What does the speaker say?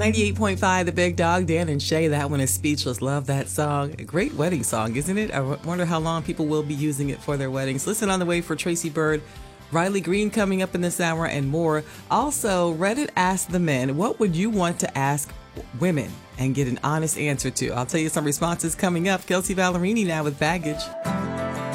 98.5 The Big Dog, Dan and Shay. That one is Speechless. Love that song. A great wedding song, isn't it? I wonder how long people will be using it for their weddings. Listen on the way for Tracy Bird, Riley Green coming up in this hour, and more. Also, Reddit asked the men, what would you want to ask women and get an honest answer to? I'll tell you some responses coming up. Kelsey Ballerini now with Baggage.